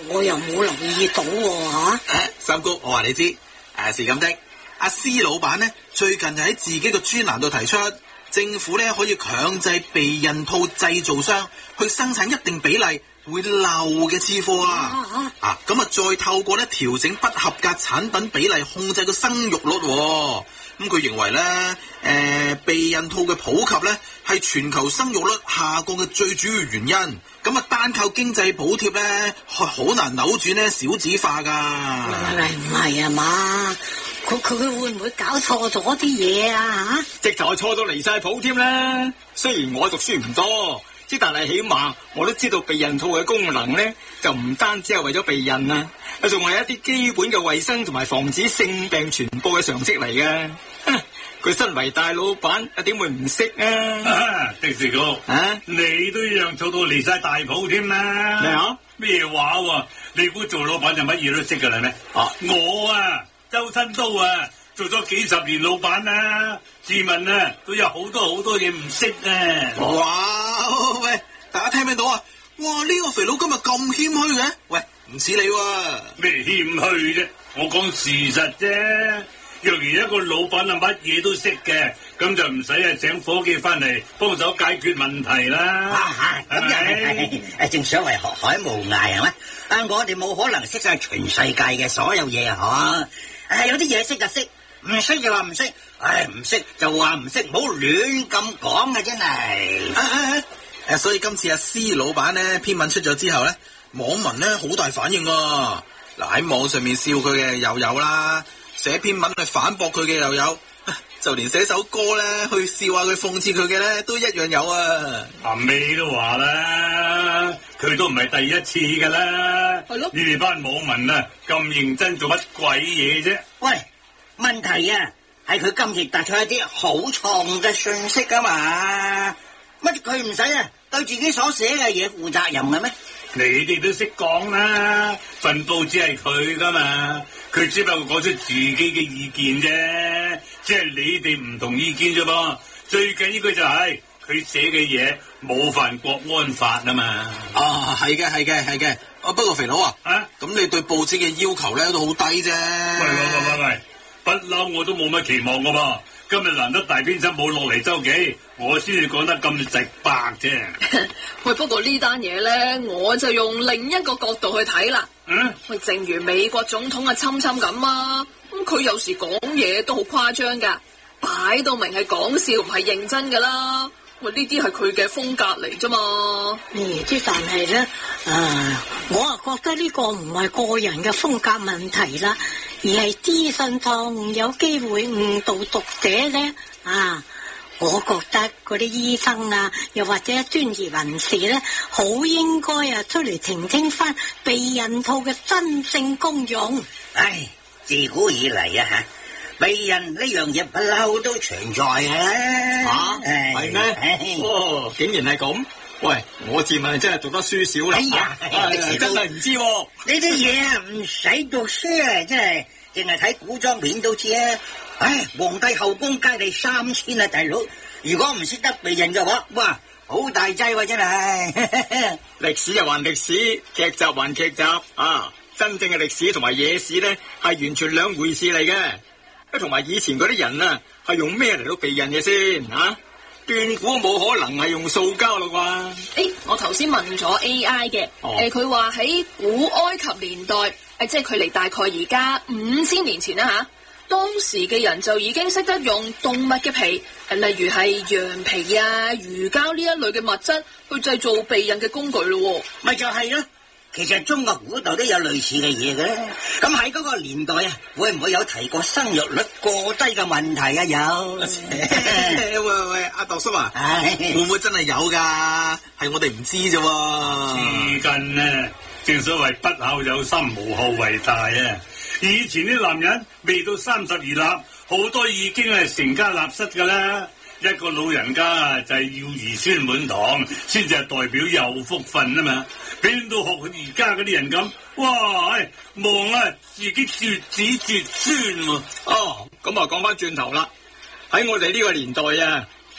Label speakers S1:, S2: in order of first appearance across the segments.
S1: 我又冇留意到喎
S2: 三姑，我話你知，是咁的。阿施老闆呢，最近就喺自己個專欄度提出，政府呢可以強制避孕套製造商去生產一定比例會漏嘅次貨咁再透過咧調整不合格產品比例控制個生育率。咁佢認為咧，避孕套嘅普及咧係全球生育率下降嘅最主要原因。咁單靠經濟補貼咧，好難扭轉咧少子化噶。
S1: 唔係啊嘛，佢會唔會搞錯咗啲嘢啊？
S3: 直頭係錯到離晒譜添啦。雖然我讀書唔多，但係起碼我都知道避孕套嘅功能咧，就唔單止係為咗避孕啊，仲係一啲基本嘅衛生同埋防止性病傳播嘅常識嚟嘅。佢身為大老闆，點會唔識啊？
S4: 迪士哥，你都一樣做到離晒大譜添啦。
S3: 咩啊？
S4: 咩話喎？你估做老闆就乜嘢都識噶啦咩？我周身都做咗幾十年老闆啦，自問都有好多嘢唔識啊。
S2: 哇！喂，大家聽唔聽到啊？哇！呢個肥佬今日咁謙虛嘅，喂，唔似你喎。
S4: 咩謙虛啫？我講事實啫。若然一個老闆乜嘢都識嘅，咁就唔使請伙計翻嚟幫手解決問題啦。
S5: 咁又係，正所謂學海無涯係咪？我哋冇可能識晒全世界嘅所有嘢有啲嘢識就識，唔識就話唔識，唔識就話唔識，唔好亂咁講嘅真係。
S2: 所以今次阿施老闆咧篇文出咗之後咧，網民咧好大反應喎。喺網上面笑佢嘅又有啦。寫篇文去反駁佢嘅又有，就連寫首歌咧去笑下佢諷刺佢嘅咧都一樣有啊！
S4: 阿尾都話啦，佢都唔係第一次噶啦。係咯，你哋班網民咁認真做乜鬼嘢啫？
S5: 喂，問題係佢今次突出一啲好錯嘅信息噶嘛？乜佢唔使對自己所寫嘅嘢負責任嘅咩？
S4: 你哋都識講啦，份報紙係佢噶嘛，佢只不過講出自己嘅意見啫，即係你哋唔同意見啫噃。最緊要佢就係佢寫嘅嘢冇犯國安法啊嘛。
S2: 係嘅。不過肥佬咁你對報紙嘅要求咧都好低啫。
S4: 喂，不嬲我都冇乜期望噶噃。今日難得大編輯冇落嚟周記，我先至講得咁直白啫。
S6: 喂，不過呢單嘢咧，我就用另一個角度去睇啦。喂，正如美國總統侵咁啊，咁佢有時講嘢都好誇張噶，擺到明係講笑，唔係認真噶啦。喂，呢啲係佢嘅風格嚟啫嘛。
S1: 但係咧，我覺得呢個唔係個人嘅風格問題啦，而係資訊錯誤有機會誤導讀者咧。我覺得嗰啲醫生又或者專業人士咧，好應該出嚟澄清翻避孕套嘅真正功用。
S5: 自古以嚟避孕呢樣嘢不嬲都存在嘅。
S3: 係咩？竟然係咁。喂，我自問真係讀得書少啦。真係唔知呢
S5: 啲嘢唔使讀書真係淨係睇古裝片都知啊。皇帝後宮佳麗3000大佬，如果唔識得避孕嘅話，哇，好大劑真係。
S3: 歷史就還歷史，劇集還劇集真正嘅歷史同埋野史咧係完全兩回事嚟嘅。同埋以前嗰啲人係用咩嚟到避孕嘅先斷估冇可能係用塑膠啦啩？
S6: 我頭先問咗 AI 嘅，佢話喺古埃及年代，即係距離大概而家5000年前啦當時嘅人就已經識得用動物嘅皮，例如係羊皮魚膠呢一類嘅物質去製造避孕嘅工具咯。
S5: 咪就係咯。其實中國古代都有類似嘅嘢嘅，咁喺嗰個年代會唔會有提過生育率過低嘅問題有？
S2: 喂，阿杜叔會唔會真係有噶？係我哋唔知啫。
S4: 至近正所謂不孝有心，無後為大以前啲男人未到30而立，好多已經係成家立室噶啦。一個老人家就係要兒孫滿堂，先至係代表有福分啊嘛。邊度學佢而家嗰啲人咁？哇！望自己絕子絕孫喎。
S3: 咁講翻轉頭啦，喺我哋呢個年代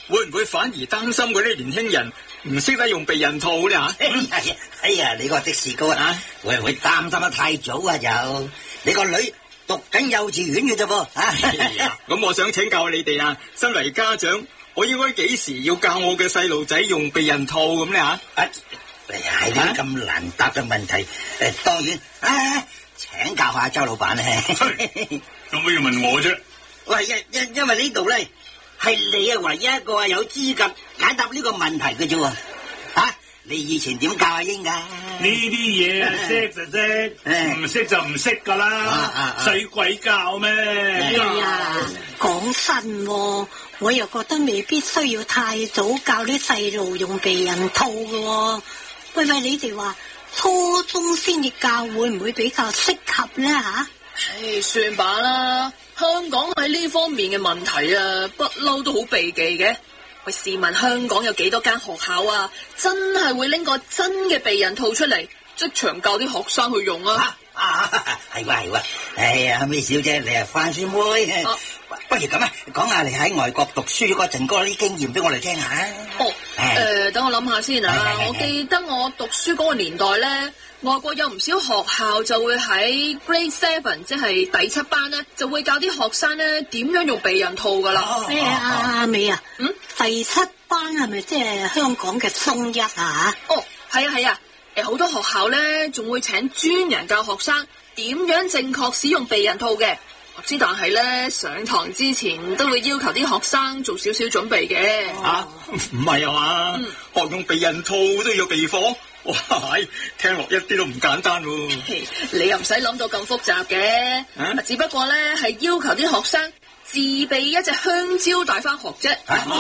S3: 會唔會反而擔心嗰啲年輕人唔識得用避孕套咧吓？
S5: 哎呀，你個的士哥啊，會唔會擔心得太早啊？又你個女讀緊幼稚園嘅啫噃。
S3: 咁我想請教你哋啊，身為家長，我應該幾時要教我嘅細路仔用避孕套咁咧吓？
S5: 係呢啲咁難答嘅問題，當然請教下周老闆咧。
S4: 做乜要問我啫？
S5: 喂，因為呢度咧係你唯一一個有資格解答呢個問題嘅啫喎。你以前點教阿英噶？
S4: 呢啲嘢啊，識就識，唔識就唔識噶啦，使鬼教咩？
S1: 哎呀，講真喎，我又覺得未必需要太早教啲細路用避孕套嘅喎。喂，你哋話初中先至教會唔會比較適合咧吓？
S6: 算罷啦，香港喺呢方面嘅問題啊，不嬲都好避忌嘅。喂，試問香港有幾多間學校啊，真係會拎個真嘅避孕套出嚟，即場教啲學生去用啊？
S5: 係喎，哎呀，咩小姐，你係番薯妹，不如咁啊，講下你喺外國讀書嗰陣嗰啲經驗俾我哋聽下。
S6: 等我諗下先啊。我記得我讀書嗰個年代咧，外國有唔少學校就會喺 Grade 7，即係第7班咧，就會教啲學生咧點樣用避孕套噶啦。
S1: 阿美啊，第7班係咪即係香港嘅中一啊？
S6: 係啊，好多學校咧仲會請專人教學生點樣正確使用避孕套嘅。但係咧上堂之前都會要求啲學生做少少準備嘅。
S3: 唔係啊嘛，學用避孕套都要備課，哇，聽落一啲都唔簡單喎。
S6: 你又唔使諗到咁複雜嘅，只不過咧係要求啲學生自備一隻香蕉帶翻學啫。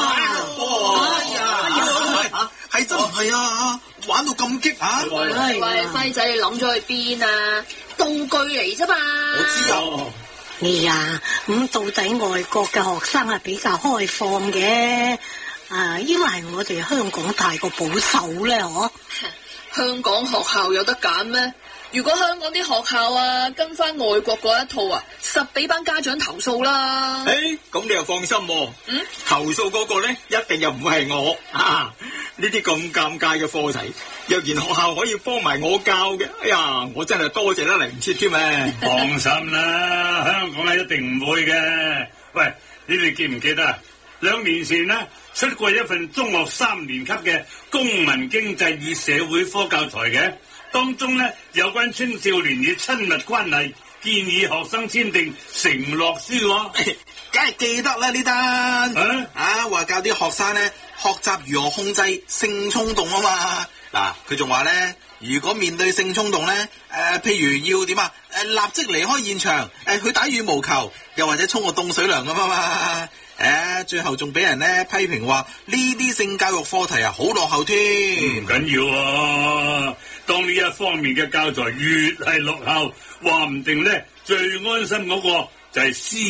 S2: 係真係啊！玩到咁激啊！
S6: 喂，輝仔，你諗咗去邊啊？道具嚟啫嘛。
S2: 我知啊。
S1: 哎呀，咁到底外國嘅學生係比較開放嘅，因為係我哋香港太過保守咧，
S6: 香港學校有得揀咩？如果香港啲學校啊跟翻外國嗰一套啊，實俾班家長投訴啦。
S3: 咁你又放心喎。投訴嗰個咧一定又唔會係我啊！呢啲咁尷尬嘅課題，若然學校可以幫埋我教嘅，哎呀，我真係多謝得嚟唔切添啊！
S4: 放心啦，香港係一定唔會嘅。喂，你哋記唔記得2年前呢出過一份中學3年級嘅公民經濟與社會科教材嘅？當中咧有關青少年與親密關係，建議學生簽訂承諾書喎。
S2: 梗係記得啦呢單。話教啲學生咧學習如何控制性衝動啊嘛。嗱，佢仲話咧，如果面對性衝動咧，譬如要點啊？立即離開現場，去打羽毛球，又或者沖個凍水涼咁啊嘛。最後仲俾人咧批評話呢啲性教育課題啊好落後添。
S4: 唔緊要啊，當呢一方面嘅教材越係落後，話唔定咧最安心嗰個就係私